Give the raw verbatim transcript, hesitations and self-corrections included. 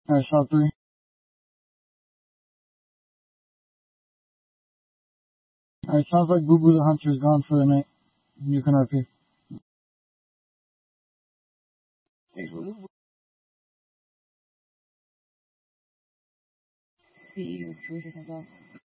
Alright, shot three. Alright, sounds like Boo Boo the Hunter is gone for the night. You can R P. Thanks, Will. See you. Choices and stuff.